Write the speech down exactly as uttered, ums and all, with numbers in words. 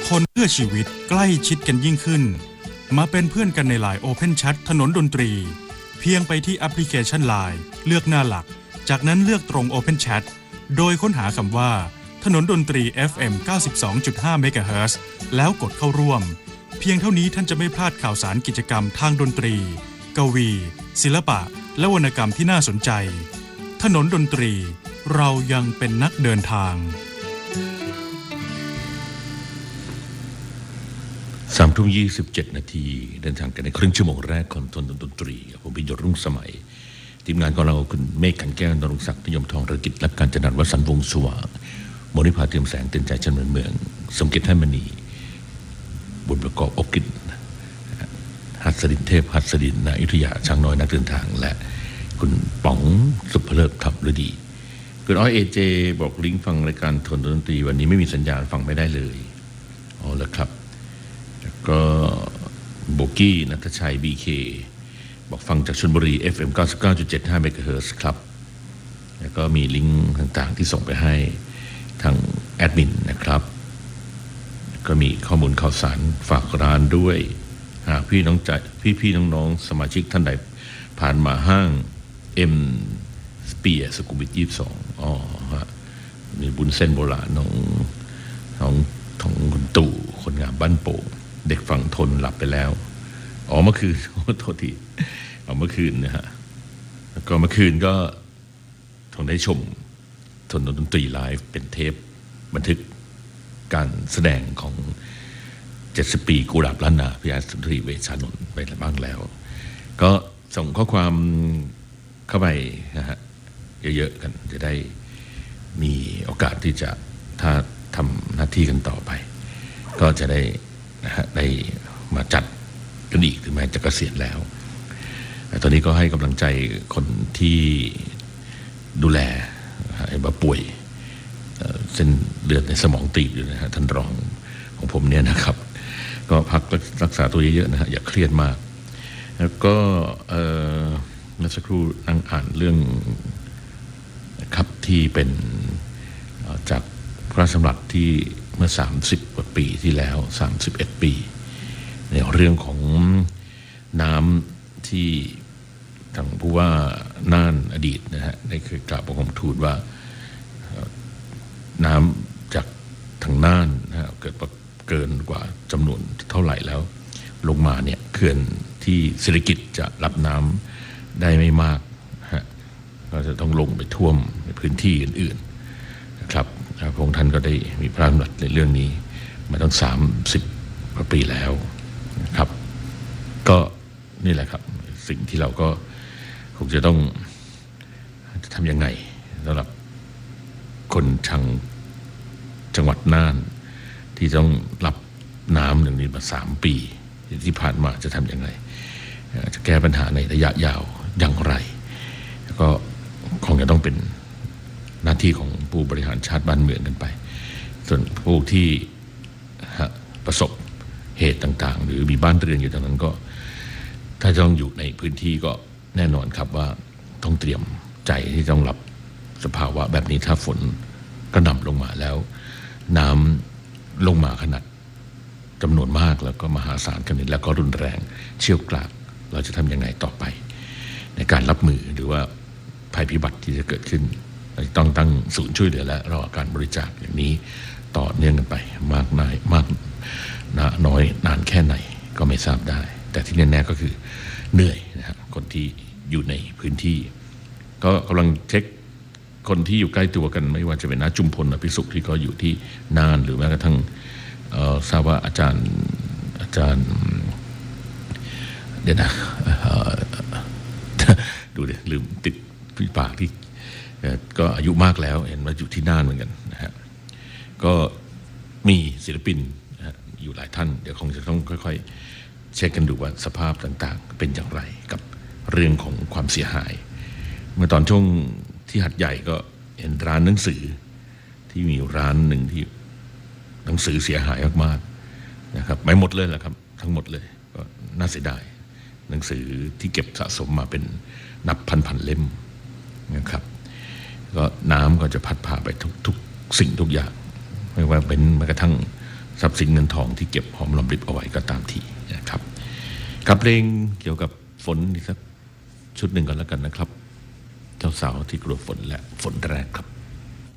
คนเพื่อชีวิตใกล้ชิดกันยิ่งขึ้นมาเป็นเพื่อนกันในไลน์ Open Chat ถนนดนตรีเพียงไปที่แอปพลิเคชัน ไลน์ เลือกหน้าหลักจากนั้นเลือกตรง Open Chat โดยค้นหาคำว่าถนนดนตรี เอฟ เอ็ม เก้าสิบสองจุดห้า เมกะเฮิรตซ์แล้วกดเข้าร่วมเพียงเท่านี้ท่านจะไม่พลาดข่าวสารกิจกรรมทางดนตรีกวีศิลปะและวรรณกรรมที่น่าสนใจถนนดนตรีเรายังเป็นนักเดินทางสามทุ่มยี่สิบเจ็ดนาทีเดินทางกันในครึ่งชั่วโมงแรกของถนนดนตรีผมพิยศรุ่งสมัยทีมงานของเราคุณเมฆขันแก้วนรงศักดิ์นิยมทองระกิจและการจนันท์วสันต์วงศ์สว่างมณิภาเทียมแสงเตือนใจชันเมืองเมืองสมเกียรติท่านมณีบุญประกอบอกกินหัสดินเทพหัสดินนายุทธยาช่างน้อยนักเดินทางและคุณป๋องสุภเลิศทับฤดีคุณอ้อยเอเจบอกลิงก์ฟังรายการถนนดนตรีวันนี้ไม่มีสัญญาณฟังไม่ได้เลยอ๋อแล้วครับแล้วก็โบกี้ณัฐชัย บี เค บอกฟังจากชลบุรี เอฟ เอ็ม เก้าสิบเก้าจุดเจ็ดห้า เมกะเฮิรตซ์ครับแล้วก็มีลิงก์ต่างๆที่ส่งไปให้ทางแอดมินนะครับก็มีข้อมูลข่าวสารฝากร้านด้วยหากพี่น้องจัดพี่ๆน้องๆสมาชิกท่านใดผ่านมาห้างเอ็มสเปียร์สุขุมวิทยี่สิบสองอ๋อฮะมีบุญเส้นโบราณน้องน้องของคุณตู่คนงามบ้านโป่งเด็กฝั่งทนหลับไปแล้วอ๋อเมื่อคืนโทษทีเอาเมื่อคืนนะฮะแล้วก็เมื่อคืนก็ทงได้ชมถนนดนตรีไลฟ์เป็นเทปบันทึกการแสดงของเจ็ดสิบปีกุหลาบล้านนาพิยาสุนทรีเวชานนท์ไปบ้างแล้วก็ส่งข้อความเข้าไปนะฮะเยอะๆกันจะได้มีโอกาสที่จะถ้าทำหน้าที่กันต่อไปก็จะได้นะฮะได้มาจัดกันอีกถึงแม้จะเกษียณแล้วแต่ตอนนี้ก็ให้กำลังใจคนที่ดูแลไอ้บ้าป่วยเส้นเลือดในสมองตีบอยู่นะฮะท่านรองของผมเนี่ยนะครับก็พักรักษาตัวเยอะๆนะฮะอย่าเครียดมากแล้วก็เมื่อสักครู่นั่งอ่านเรื่องครับที่เป็นจากพระราชดำรัสที่เมื่อสามสิบกว่าปีที่แล้วสามสิบเอ็ดปีในเรื่องของน้ำที่ทางผู้ว่าน่านอดีตนะฮะได้เคยกล่าวประคมทูลว่าน้ำจากทางน่านนะฮะเกิดเกินกว่าจำนวนเท่าไหร่แล้วลงมาเนี่ยเขื่อนที่เศรษฐกิจจะรับน้ำได้ไม่มากฮะก็จะต้องลงไปท่วมในพื้นที่อื่นๆนะครับพระองค์ท่านก็ได้มีพระราชดำรัสในเรื่องนี้มาตั้งสามสิบกว่าปีแล้วนะครับก็นี่แหละครับสิ่งที่เราก็คงจะต้องจะทำยังไงสำหรับคนทางจังหวัดน่านที่ต้องรับน้ำอย่างนี้มาสามปีที่ผ่านมาจะทำยังไงจะแก้ปัญหาในระยะยาวอย่างไรแล้วก็คงจะต้องเป็นหน้าที่ของผู้บริหารชาติบ้านเมืองกันไปส่วนผู้ที่ประสบเหตุต่างๆหรือมีบ้านเรือนอยู่ตรงนั้นก็ถ้าต้องอยู่ในพื้นที่ก็แน่นอนครับว่าต้องเตรียมใจที่ต้องรับสภาวะแบบนี้ถ้าฝนกระหน่ำลงมาแล้วน้ำลงมาขนาดจำนวนมากแล้วก็มหาศาลขนาดแล้วก็รุนแรงเชี่ยวกรากเราจะทำยังไงต่อไปในการรับมือหรือว่าภัยพิบัติที่จะเกิดขึ้นต้องตั้งศูนย์ช่วยเหลือและรอการบริจาคอย่างนี้ต่อเนื่องกันไปมากน้อยมากน้อยนานแค่ไหนก็ไม่ทราบได้แต่ที่แน่ๆก็คือเหนื่อยนะครับคนที่อยู่ในพื้นที่ก็กำลังเช็คคนที่อยู่ใกล้ตัวกันไม่ว่าจะเป็นน้าจุมพลอภิสุขที่ก็อยู่ที่น่านหรือแม้กระทั่งทราบว่าอาจารย์อาจารย์เดี๋ยวนะดูดิลืมติดพี่ปากที่ก็อายุมากแล้วเห็นว่าอยู่ที่น่านเหมือนกันนะฮะก็มีศิลปินนะฮะอยู่หลายท่านเดี๋ยวคงจะต้องค่อยๆเช็คกันดูว่าสภาพต่างๆเป็นอย่างไรกับเรื่องของความเสียหายเมื่อตอนช่วงที่หัดใหญ่ก็เห็นร้านหนังสือที่มีร้านหนึ่งที่หนังสือเสียหายมากๆนะครับไม่หมดเลยแหละครับทั้งหมดเลยก็น่าเสียดายหนังสือที่เก็บสะสมมาเป็นนับพันๆเล่มนะครับก็น้ำก็จะพัดพาไปทุกๆสิ่งทุกอย่างไม่ว่าเป็นแม้กระทั่งทรัพย์สินเงินทองที่เก็บหอมรอมริบเอาไว้ก็ตามทีนะครับกับเพลงเกี่ยวกับฝนอีกสักชุดหนึ่งก่อนแล้วกันนะครับเจ้าสาวที่กลัวฝนและฝนแรกครับ